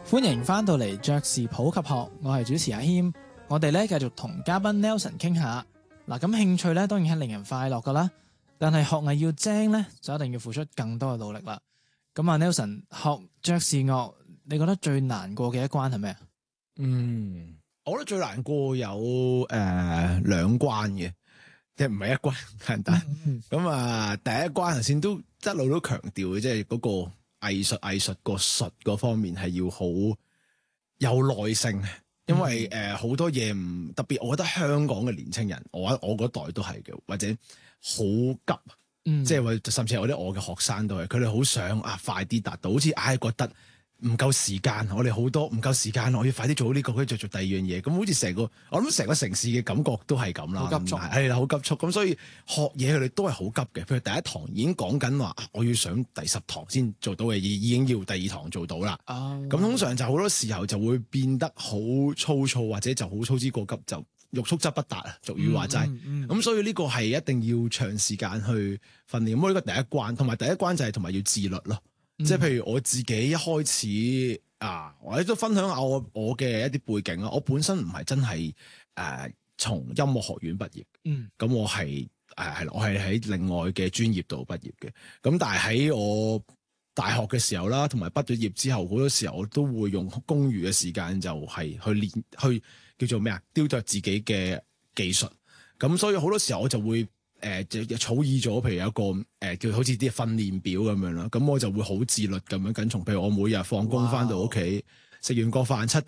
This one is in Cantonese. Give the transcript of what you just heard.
歡迎翻到嚟爵士普及學，我係主持阿謙。我哋咧繼續同嘉賓 Nelson 傾下嗱。咁興趣咧當然係令人快樂噶啦，但係學藝要精咧就一定要付出更多嘅努力啦。咁啊 Nelson 學爵士樂，你覺得最難過嘅一關係咩啊？ 我覺得最難過有兩關嘅，即係唔係一關簡單。咁第一關頭先都一路都強調嘅，即係嗰個藝術個術嗰方面係要好有耐性，因為好多嘢唔特別，我覺得香港嘅年青人，我嗰代都係嘅，或者好急，即係甚至係我嘅學生都係，佢哋好想快啲達到，好似覺得唔夠時間，我哋好多唔夠時間，我要快啲做呢個，跟住做第二樣嘢，咁好似我諗成個城市嘅感覺都係咁啦， 好急促， 係啦，好急促，咁所以學嘢佢哋都係好急嘅。譬如第一堂已經講緊話，我要上第10堂先做到嘅嘢，已經要第2堂做到啦。咁通常就好多時候就會變得好粗糙，或者就好操之過急，就欲速則不達啊，俗語話齋。咁所以呢個係一定要長時間去訓練。咁呢個第一關，同埋第一關就係同埋要自律咯。即係譬如我自己一開始我都分享下我嘅一啲背景啦。我本身唔係真係從音樂學院畢業，咁我係我係喺另外嘅專業度畢業嘅。咁但係喺我大學嘅時候啦，同埋畢咗業之後，好多時候我都會用公餘嘅時間就係去練，去叫做咩雕琢自己嘅技術。咁所以好多時候我就會草擬咗，譬如有一個叫好似啲訓練表咁樣啦，咁我就會好自律咁樣跟從。譬如我每日放工翻到屋企，食完個飯7